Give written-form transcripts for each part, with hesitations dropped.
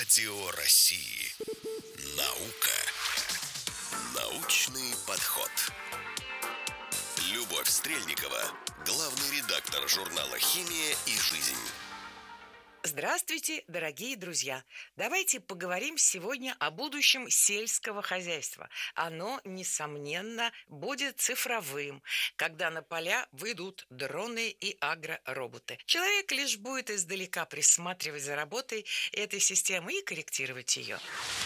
Радио России. Наука. Научный подход. Любовь Стрельникова, главный редактор журнала «Химия и жизнь». Здравствуйте, дорогие друзья! Давайте поговорим сегодня о будущем сельского хозяйства. Оно, несомненно, будет цифровым, когда на поля выйдут дроны и агророботы. Человек лишь будет издалека присматривать за работой этой системы и корректировать ее.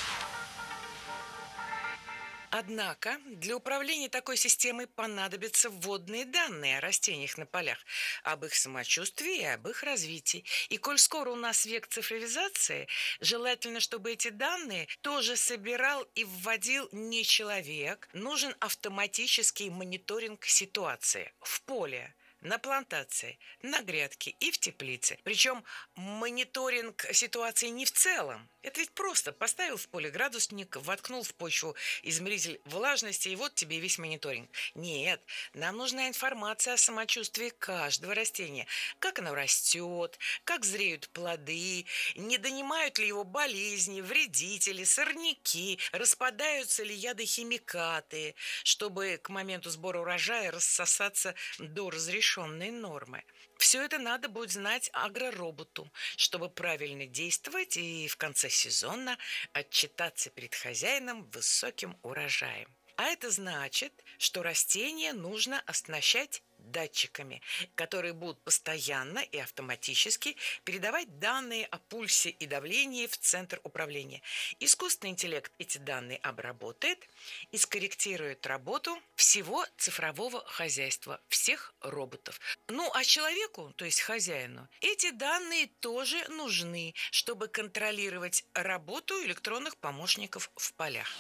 Однако для управления такой системой понадобятся вводные данные о растениях на полях, об их самочувствии и об их развитии. И коль скоро у нас век цифровизации, желательно, чтобы эти данные тоже собирал и вводил не человек. Нужен автоматический мониторинг ситуации в поле, на плантации, на грядке и в теплице. Причем мониторинг ситуации не в целом. Это ведь просто поставил в поле градусник, воткнул в почву измеритель влажности, и вот тебе весь мониторинг. Нет, нам нужна информация о самочувствии каждого растения. Как оно растет, как зреют плоды, не донимают ли его болезни, вредители, сорняки, распадаются ли ядохимикаты, чтобы к моменту сбора урожая рассосаться до разрешенной нормы. Все это надо будет знать агророботу, чтобы правильно действовать и в конце сезона отчитаться перед хозяином высоким урожаем. А это значит, что растения нужно оснащать датчиками, которые будут постоянно и автоматически передавать данные о пульсе и давлении в центр управления. Искусственный интеллект эти данные обработает и скорректирует работу всего цифрового хозяйства, всех роботов. Ну, а человеку, то есть хозяину, эти данные тоже нужны, чтобы контролировать работу электронных помощников в полях.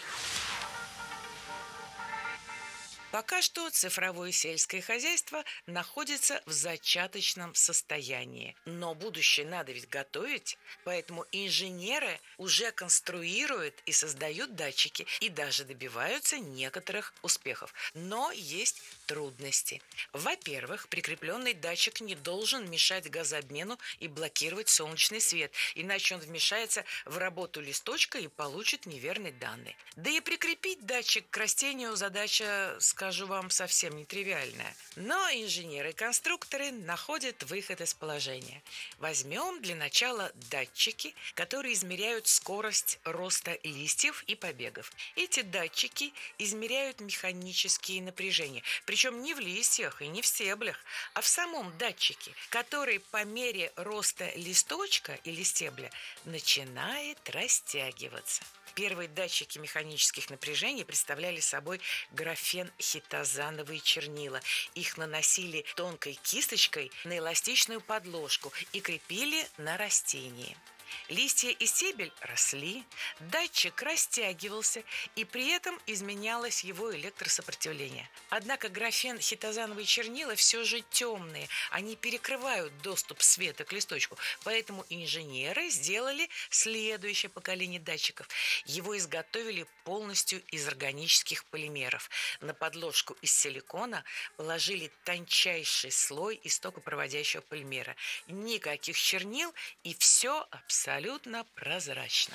Пока что цифровое сельское хозяйство находится в зачаточном состоянии. Но будущее надо ведь готовить, поэтому инженеры уже конструируют и создают датчики и даже добиваются некоторых успехов. Но есть трудности. Во-первых, прикрепленный датчик не должен мешать газообмену и блокировать солнечный свет, иначе он вмешается в работу листочка и получит неверные данные. Да и прикрепить датчик к растению задача, скажу вам, совсем нетривиальная. Но инженеры и конструкторы находят выход из положения. Возьмем для начала датчики, которые измеряют скорость роста листьев и побегов. Эти датчики измеряют механические напряжения, причем не в листьях и не в стеблях, а в самом датчике, который по мере роста листочка или стебля начинает растягиваться. Первые датчики механических напряжений представляли собой графен-хитозановые чернила. Их наносили тонкой кисточкой на эластичную подложку и крепили на растении. Листья и стебель росли, датчик растягивался, и при этом изменялось его электросопротивление. Однако графен-хитозановые чернила все же темные, они перекрывают доступ света к листочку, поэтому инженеры сделали следующее поколение датчиков. Его изготовили полностью из органических полимеров. На подложку из силикона положили тончайший слой истокопроводящего полимера. Никаких чернил, и все абсолютно прозрачно.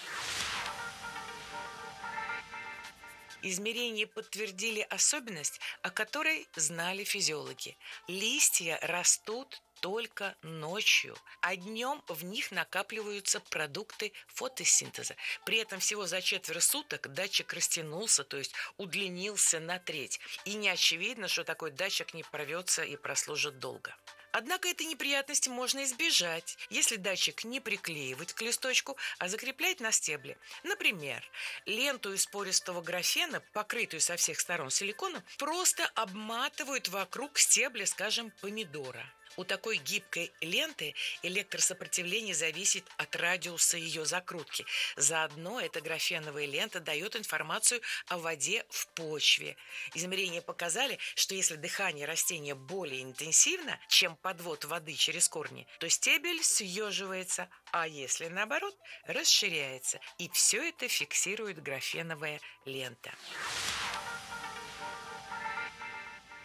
Измерения подтвердили особенность, о которой знали физиологи. Листья растут только ночью, а днем в них накапливаются продукты фотосинтеза. При этом всего за 4 суток датчик растянулся, то есть удлинился на треть. И не очевидно, что такой датчик не порвется и прослужит долго. Однако этой неприятности можно избежать, если датчик не приклеивать к листочку, а закреплять на стебле. Например, ленту из пористого графена, покрытую со всех сторон силиконом, просто обматывают вокруг стебля, скажем, помидора. У такой гибкой ленты электросопротивление зависит от радиуса ее закрутки. Заодно эта графеновая лента дает информацию о воде в почве. Измерения показали, что если дыхание растения более интенсивно, чем подвод воды через корни, то стебель съеживается, а если наоборот, расширяется. И все это фиксирует графеновая лента.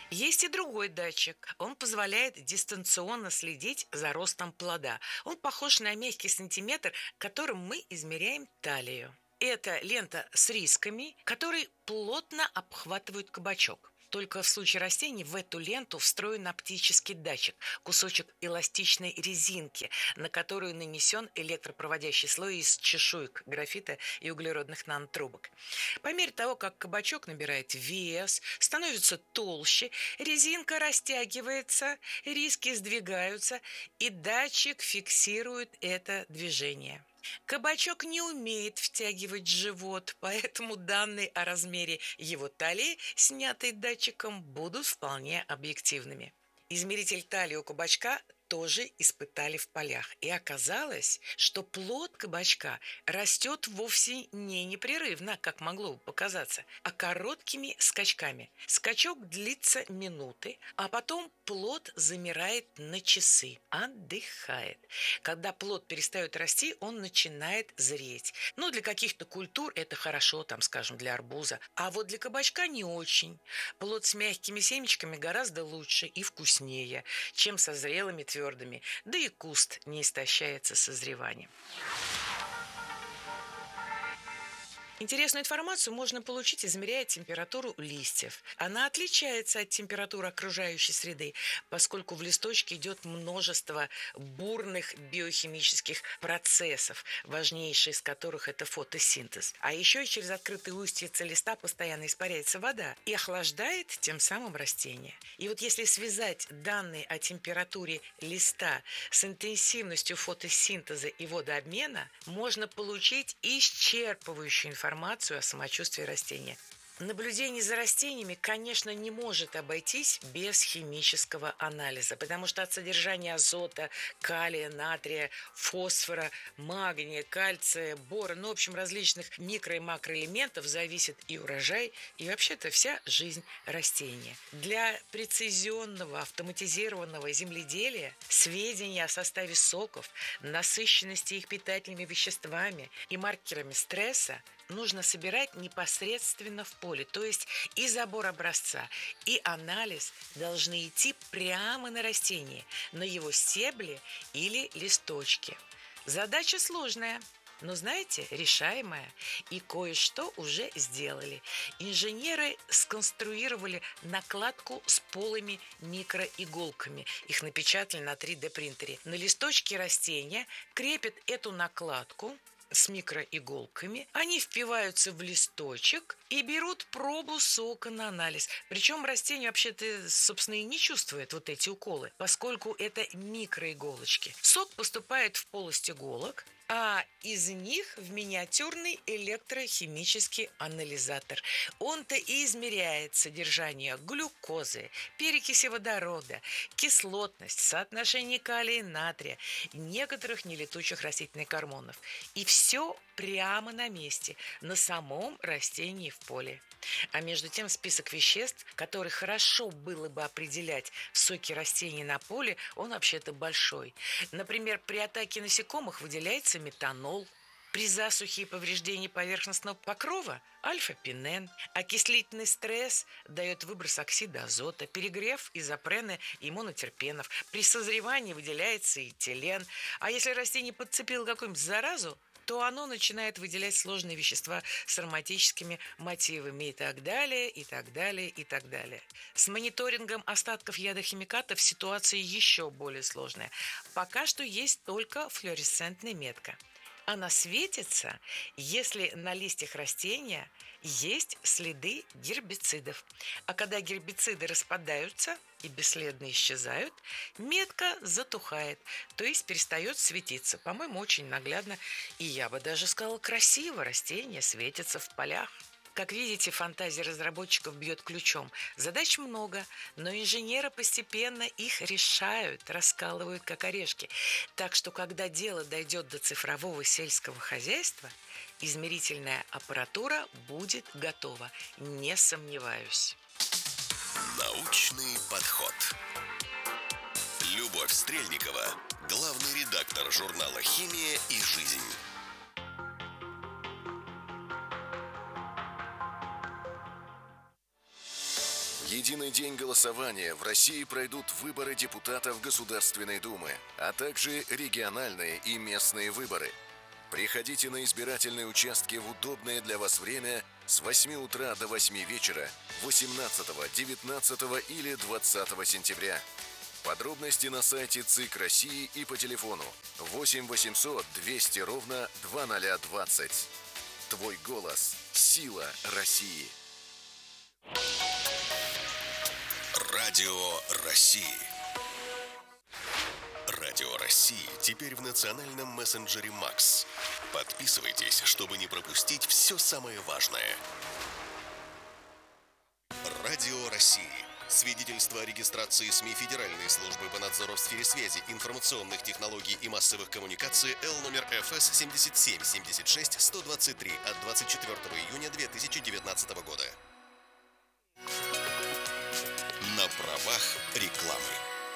Есть и другой датчик. Он позволяет дистанционно следить за ростом плода. Он похож на мягкий сантиметр, которым мы измеряем талию. Это лента с рисками, которые плотно обхватывают кабачок. Только в случае растений в эту ленту встроен оптический датчик, кусочек эластичной резинки, на которую нанесен электропроводящий слой из чешуек графита и углеродных нанотрубок. По мере того, как кабачок набирает вес, становится толще, резинка растягивается, риски сдвигаются, и датчик фиксирует это движение. Кабачок не умеет втягивать живот, поэтому данные о размере его талии, снятые датчиком, будут вполне объективными. Измеритель талии у кабачка тоже испытали в полях. И оказалось, что плод кабачка растет вовсе не непрерывно, как могло бы показаться, а короткими скачками. Скачок длится минуты, а потом плод замирает на часы, отдыхает. Когда плод перестает расти, он начинает зреть. Ну, для каких-то культур это хорошо, там, скажем, для арбуза. А вот для кабачка не очень. Плод с мягкими семечками гораздо лучше и вкуснее, чем со зрелыми твердыми. Да и куст не истощается созреванием. Интересную информацию можно получить, измеряя температуру листьев. Она отличается от температуры окружающей среды, поскольку в листочке идет множество бурных биохимических процессов, важнейший из которых это фотосинтез. А еще и через открытые устьица листа постоянно испаряется вода и охлаждает тем самым растение. И вот если связать данные о температуре листа с интенсивностью фотосинтеза и водообмена, можно получить исчерпывающую информацию о самочувствии растения. Наблюдение за растениями, конечно, не может обойтись без химического анализа, потому что от содержания азота, калия, натрия, фосфора, магния, кальция, бора, в общем, различных микро- и макроэлементов зависит и урожай, и вообще-то вся жизнь растения. Для прецизионного автоматизированного земледелия сведения о составе соков, насыщенности их питательными веществами и маркерами стресса нужно собирать непосредственно в поле. То есть и забор образца, и анализ должны идти прямо на растение, на его стебле или листочке. Задача сложная, но, знаете, решаемая. И кое-что уже сделали. Инженеры сконструировали накладку с полыми микроиголками. Их напечатали на 3D принтере. На листочке растения крепят эту накладку с микроиголками, они впиваются в листочек и берут пробу сока на анализ. Причем растение вообще-то, собственно, и не чувствует вот эти уколы, поскольку это микроиголочки. Сок поступает в полость иголок, а из них в миниатюрный электрохимический анализатор. Он-то и измеряет содержание глюкозы, перекиси водорода, кислотность, соотношение калия и натрия, некоторых нелетучих растительных гормонов. И все прямо на месте, на самом растении в поле. А между тем список веществ, которые хорошо было бы определять в соке растений на поле, он вообще-то большой. Например, при атаке насекомых выделяется метанол. При засухе и повреждении поверхностного покрова – альфа-пинен. Окислительный стресс дает выброс оксида азота, перегрев – изопрены и монотерпенов. При созревании выделяется этилен. А если растение подцепило какую-нибудь заразу, то оно начинает выделять сложные вещества с ароматическими мотивами и так далее, и так далее, и так далее. С мониторингом остатков ядохимикатов ситуация еще более сложная. Пока что есть только флуоресцентная метка. Она светится, если на листьях растения есть следы гербицидов. А когда гербициды распадаются и бесследно исчезают, метка затухает, то есть перестает светиться. По-моему, очень наглядно, и я бы даже сказала, красиво растения светятся в полях. Как видите, фантазия разработчиков бьет ключом. Задач много, но инженеры постепенно их решают, раскалывают как орешки. Так что, когда дело дойдет до цифрового сельского хозяйства, измерительная аппаратура будет готова, не сомневаюсь. Научный подход. Любовь Стрельникова, главный редактор журнала «Химия и жизнь». В единый день голосования в России пройдут выборы депутатов Государственной Думы, а также региональные и местные выборы. Приходите на избирательные участки в удобное для вас время с 8 утра до 8 вечера 18, 19 или 20 сентября. Подробности на сайте ЦИК России и по телефону 8 800 200 ровно 2020. Твой голос – сила России. Радио России. Радио России теперь в национальном мессенджере МАКС. Подписывайтесь, чтобы не пропустить все самое важное. Радио России. Свидетельство о регистрации СМИ Федеральной службы по надзору в сфере связи, информационных технологий и массовых коммуникаций Л номер ФС 77-76-123 от 24 июня 2019 года. На правах рекламы.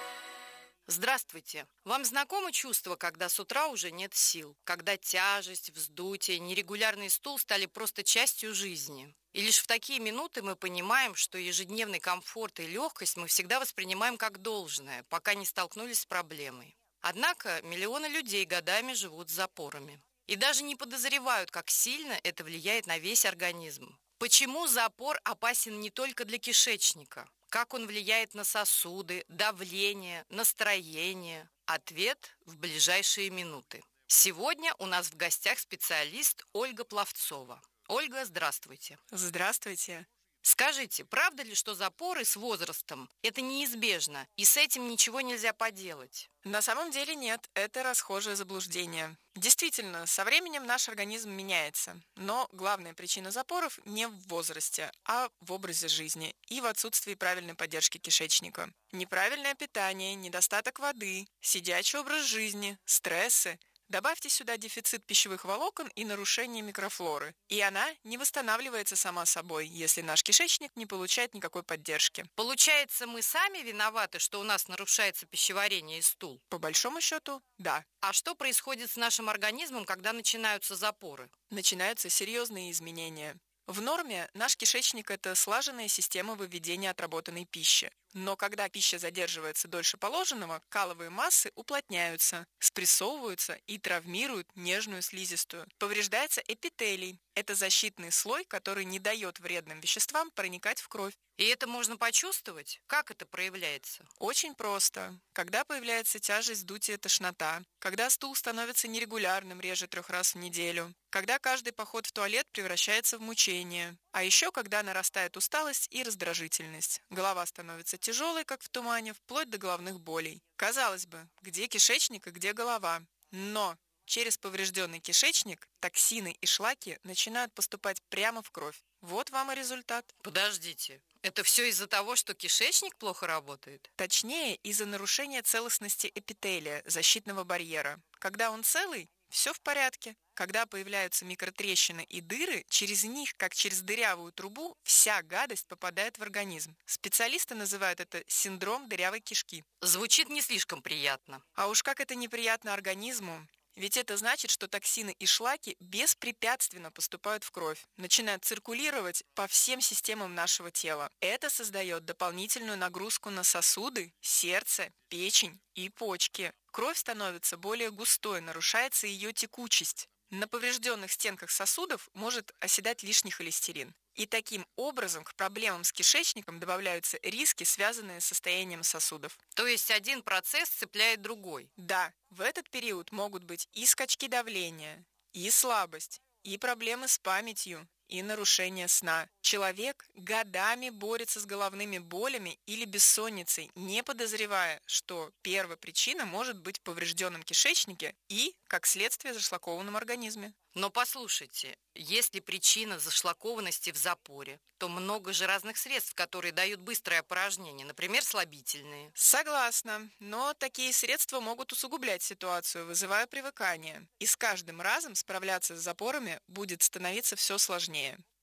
Здравствуйте! Вам знакомо чувство, когда с утра уже нет сил? Когда тяжесть, вздутие, нерегулярный стул стали просто частью жизни? И лишь в такие минуты мы понимаем, что ежедневный комфорт и легкость мы всегда воспринимаем как должное, пока не столкнулись с проблемой. Однако миллионы людей годами живут с запорами. И даже не подозревают, как сильно это влияет на весь организм. Почему запор опасен не только для кишечника? Как он влияет на сосуды, давление, настроение? Ответ в ближайшие минуты. Сегодня у нас в гостях специалист Ольга Пловцова. Ольга, здравствуйте. Здравствуйте. Скажите, правда ли, что запоры с возрастом – это неизбежно, и с этим ничего нельзя поделать? На самом деле нет, это расхожее заблуждение. Действительно, со временем наш организм меняется, но главная причина запоров не в возрасте, а в образе жизни и в отсутствии правильной поддержки кишечника. Неправильное питание, недостаток воды, сидячий образ жизни, стрессы. Добавьте сюда дефицит пищевых волокон и нарушение микрофлоры, и она не восстанавливается сама собой, если наш кишечник не получает никакой поддержки. Получается, мы сами виноваты, что у нас нарушается пищеварение и стул? По большому счету, да. А что происходит с нашим организмом, когда начинаются запоры? Начинаются серьезные изменения. В норме наш кишечник – это слаженная система выведения отработанной пищи. Но когда пища задерживается дольше положенного, каловые массы уплотняются, спрессовываются и травмируют нежную слизистую. Повреждается эпителий. Это защитный слой, который не дает вредным веществам проникать в кровь. И это можно почувствовать? Как это проявляется? Очень просто. Когда появляется тяжесть, вздутие, тошнота, когда стул становится нерегулярным реже 3 раз в неделю, когда каждый поход в туалет превращается в мучение, а еще когда нарастает усталость и раздражительность. Голова становится тяжелой, как в тумане, вплоть до головных болей. Казалось бы, где кишечник и где голова? Но через поврежденный кишечник токсины и шлаки начинают поступать прямо в кровь. Вот вам и результат. Подождите, это все из-за того, что кишечник плохо работает? Точнее, из-за нарушения целостности эпителия, защитного барьера. Когда он целый, все в порядке. Когда появляются микротрещины и дыры, через них, как через дырявую трубу, вся гадость попадает в организм. Специалисты называют это синдром дырявой кишки. Звучит не слишком приятно. А уж как это неприятно организму. Ведь это значит, что токсины и шлаки беспрепятственно поступают в кровь, начинают циркулировать по всем системам нашего тела. Это создает дополнительную нагрузку на сосуды, сердце, печень и почки. Кровь становится более густой, нарушается ее текучесть. На поврежденных стенках сосудов может оседать лишний холестерин. И таким образом к проблемам с кишечником добавляются риски, связанные с состоянием сосудов. То есть один процесс цепляет другой? Да, в этот период могут быть и скачки давления, и слабость, и проблемы с памятью, и нарушение сна. Человек годами борется с головными болями или бессонницей, не подозревая, что первая причина может быть в поврежденном кишечнике и, как следствие, зашлакованном организме. Но послушайте, если причина зашлакованности в запоре, то много же разных средств, которые дают быстрое опорожнение, например, слабительные. Согласна, но такие средства могут усугублять ситуацию, вызывая привыкание. И с каждым разом справляться с запорами будет становиться все сложнее.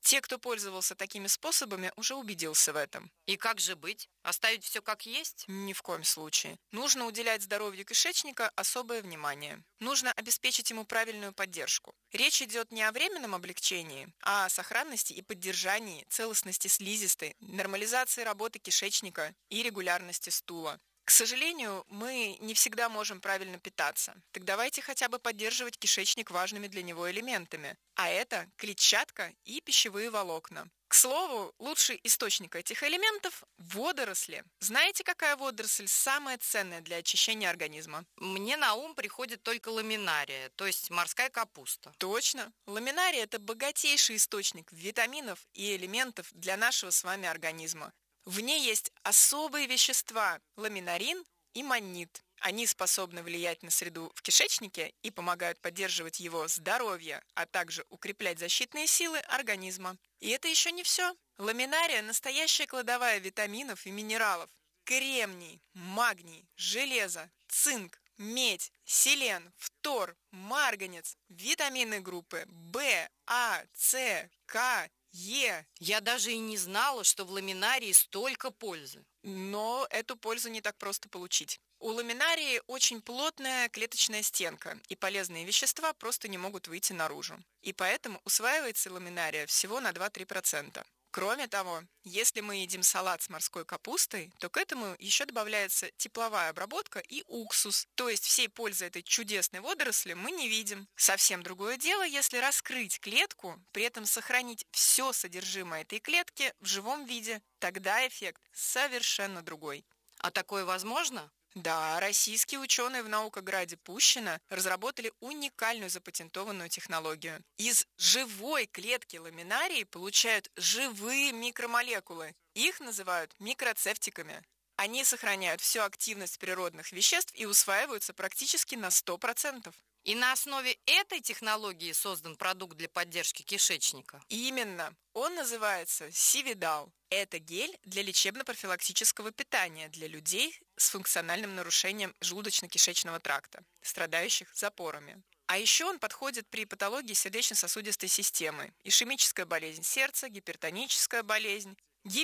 Те, кто пользовался такими способами, уже убедился в этом. И как же быть? Оставить все как есть? Ни в коем случае. Нужно уделять здоровью кишечника особое внимание. Нужно обеспечить ему правильную поддержку. Речь идет не о временном облегчении, а о сохранности и поддержании целостности слизистой, нормализации работы кишечника и регулярности стула. К сожалению, мы не всегда можем правильно питаться. Так давайте хотя бы поддерживать кишечник важными для него элементами. А это клетчатка и пищевые волокна. К слову, лучший источник этих элементов – водоросли. Знаете, какая водоросль самая ценная для очищения организма? Мне на ум приходит только ламинария, то есть морская капуста. Точно. Ламинария – это богатейший источник витаминов и элементов для нашего с вами организма. В ней есть особые вещества – ламинарин и маннит. Они способны влиять на среду в кишечнике и помогают поддерживать его здоровье, а также укреплять защитные силы организма. И это еще не все. Ламинария – настоящая кладовая витаминов и минералов. Кремний, магний, железо, цинк, медь, селен, фтор, марганец, витамины группы В, А, С, К, Е. Я даже и не знала, что в ламинарии столько пользы. Но эту пользу не так просто получить. У ламинарии очень плотная клеточная стенка, и полезные вещества просто не могут выйти наружу. И поэтому усваивается ламинария всего на 2-3%. Кроме того, если мы едим салат с морской капустой, то к этому еще добавляется тепловая обработка и уксус. То есть всей пользы этой чудесной водоросли мы не видим. Совсем другое дело, если раскрыть клетку, при этом сохранить все содержимое этой клетки в живом виде. Тогда эффект совершенно другой. А такое возможно? Да, российские ученые в Наукограде Пущино разработали уникальную запатентованную технологию. Из живой клетки ламинарии получают живые микромолекулы. Их называют микроцефтиками. Они сохраняют всю активность природных веществ и усваиваются практически на 100%. И на основе этой технологии создан продукт для поддержки кишечника? Именно. Он называется Сивидал. Это гель для лечебно-профилактического питания для людей с функциональным нарушением желудочно-кишечного тракта, страдающих запорами. А еще он подходит при патологии сердечно-сосудистой системы, ишемическая болезнь сердца, гипертоническая болезнь,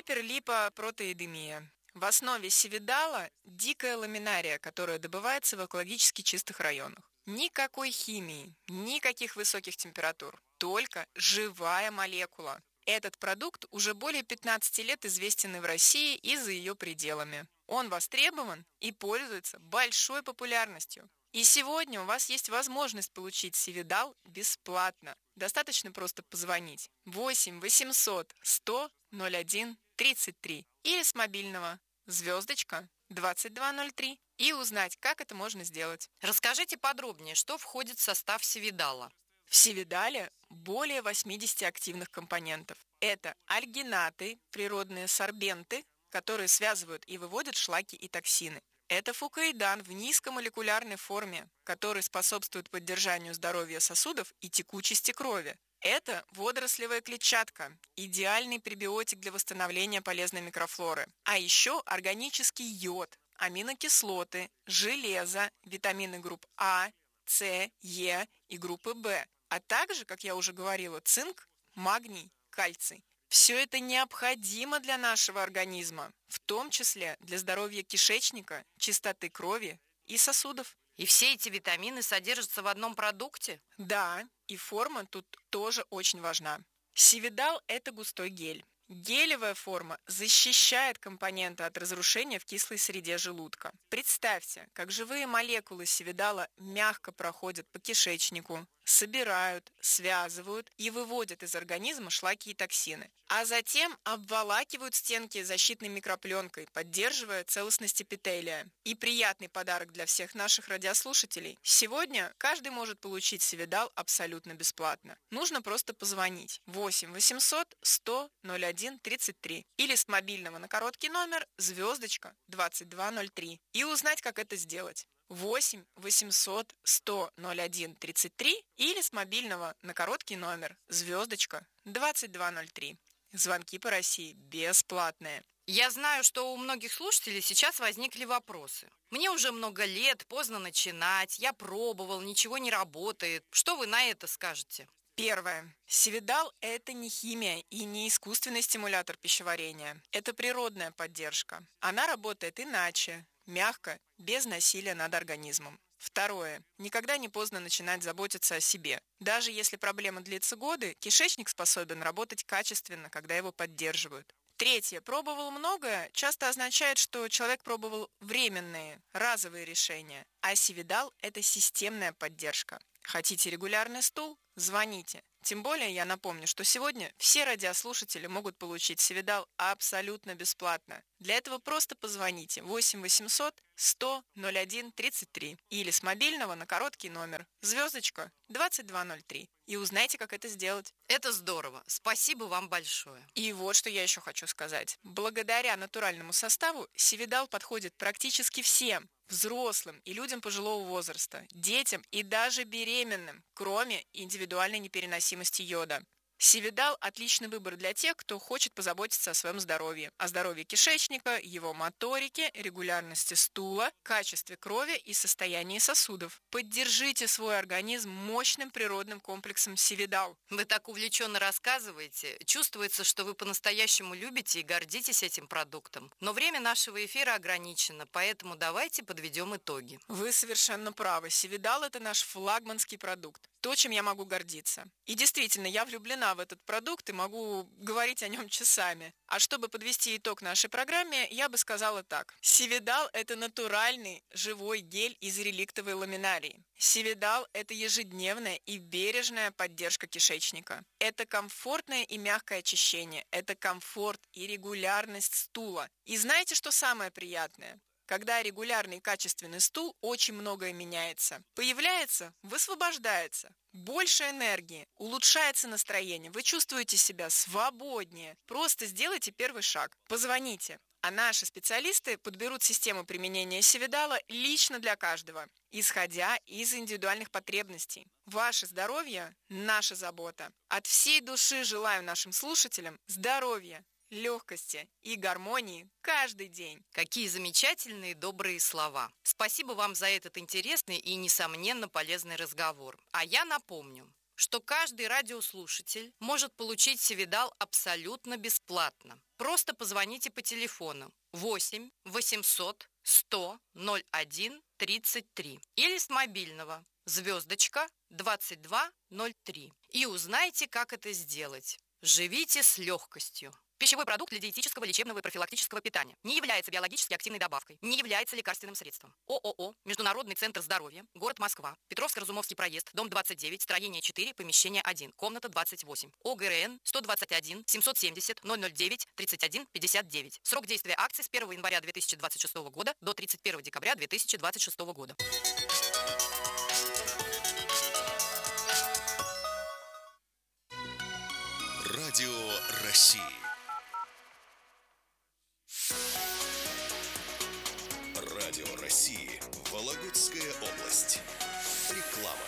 гиперлипопротеидемия. В основе сивидала дикая ламинария, которая добывается в экологически чистых районах. Никакой химии, никаких высоких температур, только живая молекула. Этот продукт уже более 15 лет известен и в России, и за ее пределами. Он востребован и пользуется большой популярностью. И сегодня у вас есть возможность получить Сивидал бесплатно. Достаточно просто позвонить 8 800 100 01 33 или с мобильного звездочка 2203 и узнать, как это можно сделать. Расскажите подробнее, что входит в состав сивидала. В сивидале более 80 активных компонентов. Это альгинаты, природные сорбенты, которые связывают и выводят шлаки и токсины. Это фукоидан в низкомолекулярной форме, который способствует поддержанию здоровья сосудов и текучести крови. Это водорослевая клетчатка, идеальный пребиотик для восстановления полезной микрофлоры. А еще органический йод, аминокислоты, железо, витамины групп А, С, Е и группы В, а также, как я уже говорила, цинк, магний, кальций. Все это необходимо для нашего организма, в том числе для здоровья кишечника, чистоты крови и сосудов. И все эти витамины содержатся в одном продукте? Да, и форма тут тоже очень важна. Сивидал – это густой гель. Гелевая форма защищает компоненты от разрушения в кислой среде желудка. Представьте, как живые молекулы сивидала мягко проходят по кишечнику, собирают, связывают и выводят из организма шлаки и токсины, а затем обволакивают стенки защитной микропленкой, поддерживая целостность эпителия. И приятный подарок для всех наших радиослушателей. Сегодня каждый может получить сивидал абсолютно бесплатно. Нужно просто позвонить 8 800 100 01 33 или с мобильного на короткий номер звездочка 2203 и узнать, как это сделать. 8 800 100 01 33 или с мобильного на короткий номер звездочка 2203. Звонки по России бесплатные. Я знаю, что у многих слушателей сейчас возникли вопросы. Мне уже много лет, поздно начинать, я пробовал, ничего не работает. Что вы на это скажете? Первое. Севидал – это не химия и не искусственный стимулятор пищеварения. Это природная поддержка. Она работает иначе, мягко, без насилия над организмом. Второе. Никогда не поздно начинать заботиться о себе. Даже если проблема длится годы, кишечник способен работать качественно, когда его поддерживают. Третье. Пробовал многое часто означает, что человек пробовал временные, разовые решения. А Севидал – это системная поддержка. Хотите регулярный стул? Звоните. Тем более я напомню, что сегодня все радиослушатели могут получить Севидал абсолютно бесплатно. Для этого просто позвоните 8 800 100 01 33 или с мобильного на короткий номер звездочка 2203 и узнайте, как это сделать. Это здорово. Спасибо вам большое. И вот что я еще хочу сказать. Благодаря натуральному составу Севидал подходит практически всем. Взрослым и людям пожилого возраста, детям и даже беременным, кроме индивидуальной непереносимости йода. Севидал – отличный выбор для тех, кто хочет позаботиться о своем здоровье, о здоровье кишечника, его моторике, регулярности стула, качестве крови и состоянии сосудов. Поддержите свой организм мощным природным комплексом Севидал. Вы так увлеченно рассказываете. Чувствуется, что вы по-настоящему любите и гордитесь этим продуктом. Но время нашего эфира ограничено, поэтому давайте подведем итоги. Вы совершенно правы. Севидал – это наш флагманский продукт. То, чем я могу гордиться. И действительно, я влюблена в этот продукт и могу говорить о нем часами. А чтобы подвести итог нашей программе, я бы сказала так. Севидал – это натуральный живой гель из реликтовой ламинарии. Севидал – это ежедневная и бережная поддержка кишечника. Это комфортное и мягкое очищение. Это комфорт и регулярность стула. И знаете, что самое приятное? Когда регулярный и качественный стул, очень многое меняется. Появляется, высвобождается. Больше энергии, улучшается настроение, вы чувствуете себя свободнее. Просто сделайте первый шаг. Позвоните, а наши специалисты подберут систему применения Севидала лично для каждого, исходя из индивидуальных потребностей. Ваше здоровье – наша забота. От всей души желаю нашим слушателям здоровья, легкости и гармонии каждый день. Какие замечательные добрые слова. Спасибо вам за этот интересный и, несомненно, полезный разговор. А я напомню, что каждый радиослушатель может получить Севидал абсолютно бесплатно. Просто позвоните по телефону 8 800 100 01 33 или с мобильного звездочка 2203 и узнайте, как это сделать. Живите с легкостью. Пищевой продукт для диетического, лечебного и профилактического питания. Не является биологически активной добавкой. Не является лекарственным средством. ООО «Международный центр здоровья», город Москва, Петровско-Разумовский проезд, дом 29, строение 4, помещение 1, комната 28. ОГРН 121 770 009 31 59. Срок действия акции с 1 января 2026 года до 31 декабря 2026 года. Радио России. Радио России. Вологодская область. Реклама.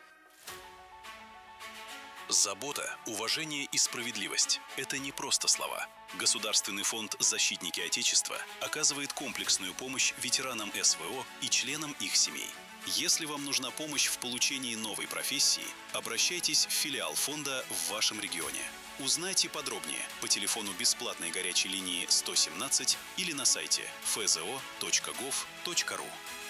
Забота, уважение и справедливость – это не просто слова. Государственный фонд «Защитники Отечества» оказывает комплексную помощь ветеранам СВО и членам их семей. Если вам нужна помощь в получении новой профессии, обращайтесь в филиал фонда в вашем регионе. Узнайте подробнее по телефону бесплатной горячей линии 117 или на сайте fzo.gov.ru.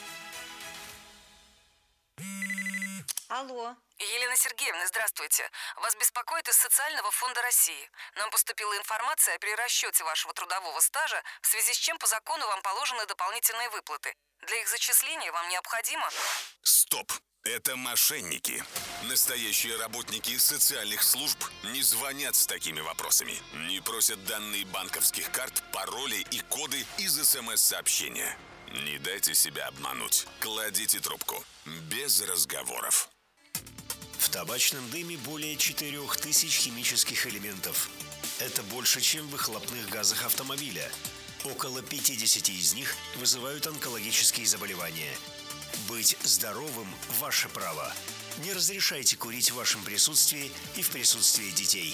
Алло. Елена Сергеевна, здравствуйте. Вас беспокоит из Социального фонда России. Нам поступила информация о перерасчете вашего трудового стажа, в связи с чем по закону вам положены дополнительные выплаты. Для их зачисления вам необходимо... Стоп! Это мошенники. Настоящие работники социальных служб не звонят с такими вопросами. Не просят данные банковских карт, пароли и коды из СМС-сообщения. Не дайте себя обмануть. Кладите трубку. Без разговоров. В табачном дыме более 4000 химических элементов. Это больше, чем в выхлопных газах автомобиля. Около 50 из них вызывают онкологические заболевания. Быть здоровым – ваше право. Не разрешайте курить в вашем присутствии и в присутствии детей.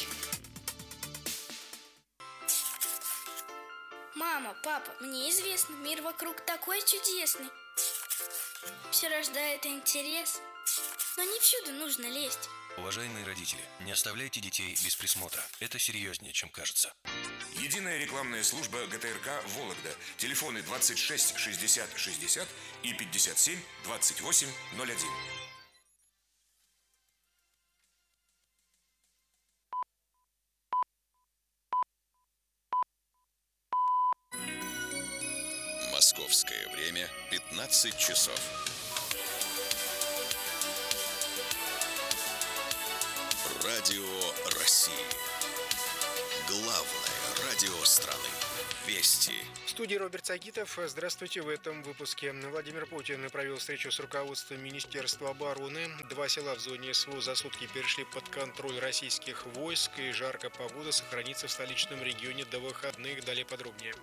Мама, папа, мне известно, мир вокруг такой чудесный. Все рождает интерес, но не всюду нужно лезть. Уважаемые родители, не оставляйте детей без присмотра. Это серьезнее, чем кажется. Единая рекламная служба ГТРК «Вологда». Телефоны 26 60 60 и 57 28 01. Московское время 15 часов. Радио России. Главное радио страны. Вести. В студии Роберт Сагитов. Здравствуйте. В этом выпуске. Владимир Путин провел встречу с руководством Министерства обороны. 2 села в зоне СВО за сутки перешли под контроль российских войск. И жаркая погода сохранится в столичном регионе до выходных. Далее подробнее.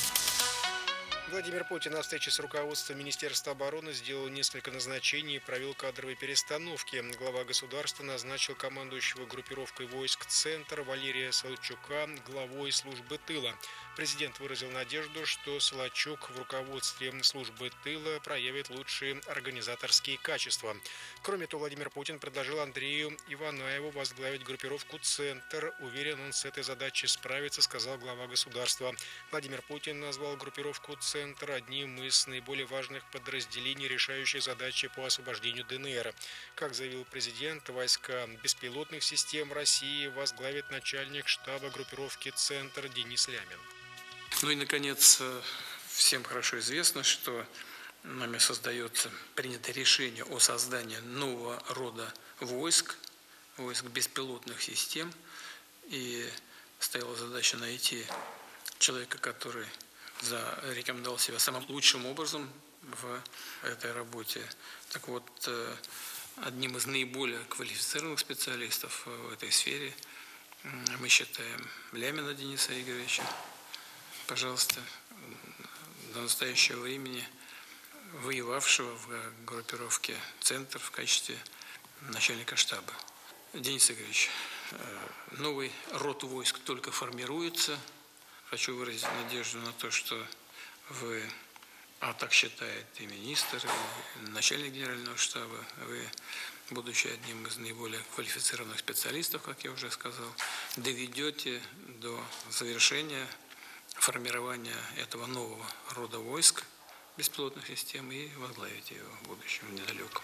Владимир Путин на встрече с руководством Министерства обороны сделал несколько назначений и провел кадровые перестановки. Глава государства назначил командующего группировкой войск «Центр» Валерия Солодчука главой службы тыла. Президент выразил надежду, что Солодчук в руководстве службы тыла проявит лучшие организаторские качества. Кроме того, Владимир Путин предложил Андрею Иванаеву возглавить группировку «Центр». Уверен, он с этой задачей справится, сказал глава государства. Владимир Путин назвал группировку «Центр» одним из наиболее важных подразделений, решающих задачи по освобождению ДНР. Как заявил президент, войска беспилотных систем России возглавит начальник штаба группировки «Центр» Денис Лямин. Ну и, наконец, всем хорошо известно, что нами принято решение о создании нового рода войск беспилотных систем. И стояла задача найти человека, который зарекомендовал себя самым лучшим образом в этой работе. Так вот, одним из наиболее квалифицированных специалистов в этой сфере мы считаем Лямина Дениса Игоревича. Пожалуйста, до настоящего времени воевавшего в группировке «Центр» в качестве начальника штаба. Денис Игоревич, новый род войск только формируется. Хочу выразить надежду на то, что вы, а так считает и министр, и начальник генерального штаба, вы, будучи одним из наиболее квалифицированных специалистов, как я уже сказал, доведете до завершения формирования этого нового рода войск беспилотных систем и возглавите его в будущем недалеком.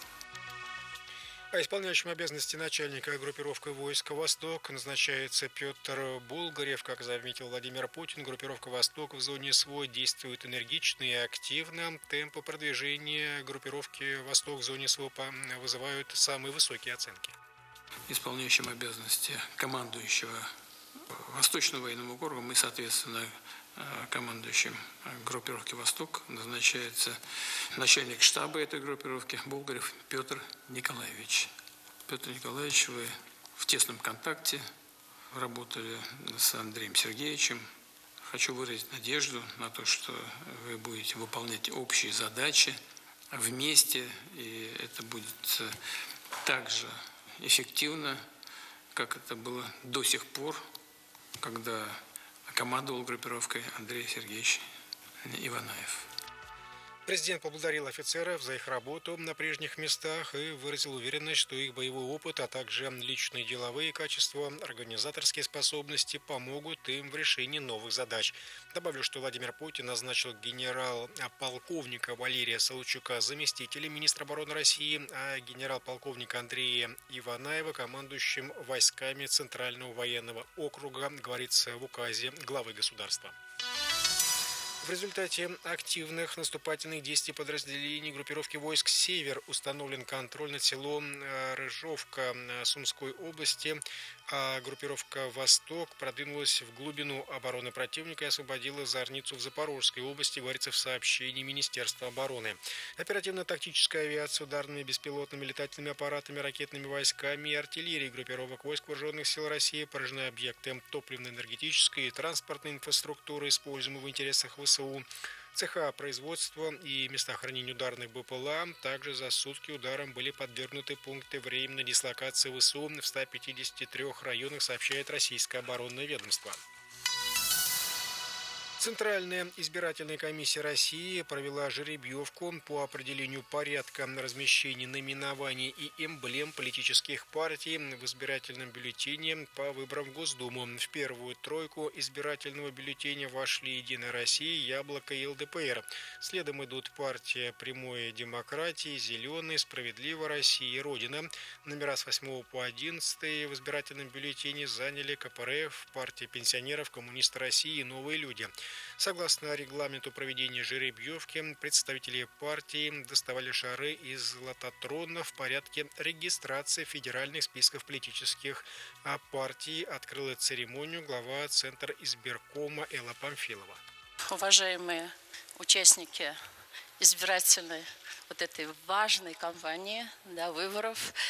А исполняющим обязанности начальника группировки войск «Восток» назначается Петр Болгарев. Как заметил Владимир Путин, группировка «Восток» в зоне СВО действует энергично и активно. Темпы продвижения группировки «Восток» в зоне СВО вызывают самые высокие оценки. Исполняющим обязанности командующего Восточным военным округом и, соответственно, командующим группировки «Восток» назначается начальник штаба этой группировки Болгарев Петр Николаевич. Петр Николаевич, вы в тесном контакте работали с Андреем Сергеевичем. Хочу выразить надежду на то, что вы будете выполнять общие задачи вместе, и это будет так же эффективно, как это было до сих пор, когда командовал группировкой Андрей Сергеевич Иванаев. Президент поблагодарил офицеров за их работу на прежних местах и выразил уверенность, что их боевой опыт, а также личные деловые качества, организаторские способности помогут им в решении новых задач. Добавлю, что Владимир Путин назначил генерал-полковника Валерия Солодчука заместителем министра обороны России, а генерал-полковника Андрея Иванаева командующим войсками Центрального военного округа, говорится в указе главы государства. В результате активных наступательных действий подразделений группировки войск «Север» установлен контроль над селом Рыжовка Сумской области, а группировка «Восток» продвинулась в глубину обороны противника и освободила Зорницу в Запорожской области, говорится в сообщении Министерства обороны. Оперативно-тактическая авиация, ударными беспилотными летательными аппаратами, ракетными войсками и артиллерией группировок войск Вооруженных сил России поражены объекты топливно-энергетической и транспортной инфраструктуры, используемые в интересах ВСУ, цеха производства и места хранения ударных БПЛА. Также за сутки ударом были подвергнуты пункты временной дислокации ВСУ в 153 районах, сообщает российское оборонное ведомство. Центральная избирательная комиссия России провела жеребьевку по определению порядка размещения наименований и эмблем политических партий в избирательном бюллетене по выборам в Госдуму. В первую тройку избирательного бюллетеня вошли «Единая Россия», «Яблоко» и ЛДПР. Следом идут партия «Прямой демократии», «Зеленый», «Справедливая Россия» и «Родина». Номера с 8 по 11 в избирательном бюллетене заняли КПРФ, партия пенсионеров, коммунисты России и «Новые люди». Согласно регламенту проведения жеребьевки, представители партии доставали шары из лототрона в порядке регистрации федеральных списков политических партий. Открыла церемонию глава Центра избиркома Элла Памфилова. Уважаемые участники избирательной вот этой важной кампании, выборов,